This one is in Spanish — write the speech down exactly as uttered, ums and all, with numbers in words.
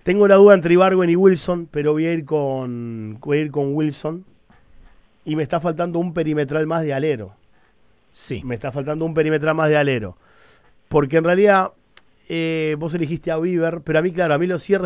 Tengo la duda entre Ibargüen y Wilson, pero voy a ir con, voy a ir con Wilson. Y me está faltando un perimetral más de alero. Sí. Me está faltando un perimetral más de alero. Porque en realidad eh, vos elegiste a Bieber, pero a mí, claro, a mí los cierres